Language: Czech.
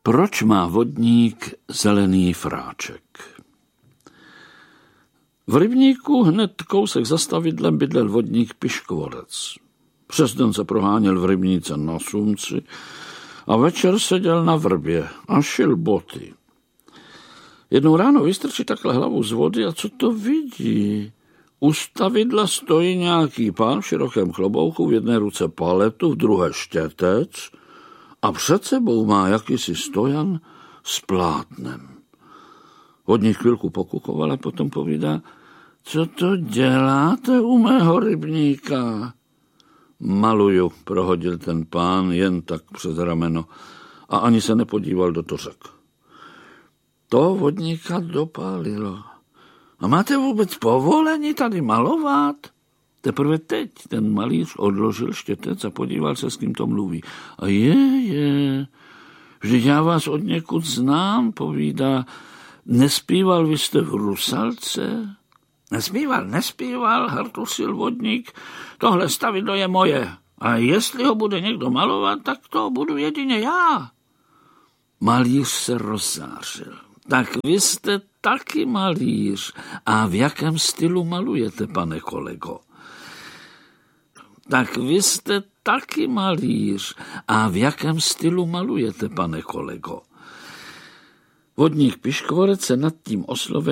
Proč má vodník zelený fráček? V rybníku hned kousek za stavidlem bydlel vodník Piškvorec. Přes den se proháněl v rybníce na sumci a večer seděl na vrbě a šil boty. Jednou ráno vystrčí takhle hlavu z vody a co to vidí? U stavidla stojí nějaký pán v širokém klobouku, v jedné ruce paletu, v druhé štětec a před sebou má jakýsi stojan s plátnem. Vodník chvilku pokukoval a potom povídá: co to děláte u mého rybníka? Maluju, prohodil ten pán jen tak přes rameno a ani se nepodíval do tořek. To vodníka dopálilo. A máte vůbec povolení tady malovat? Teprve teď ten malíř odložil štětec a podíval se, s kým to mluví. A je, vždyť já vás od někud znám, povídá. Nespíval vy jste v Rusalce? Nespíval, hartusil vodník. Tohle stavidlo je moje. A jestli ho bude někdo malovat, tak to budu jedině já. Malíř se rozzářil. Tak vy jste taky malíř. A v jakém stylu malujete, pane kolego? Tak vy jste taky malíř. A v jakém stylu malujete, pane kolego? Vodník Piškvorec se nad tím oslovením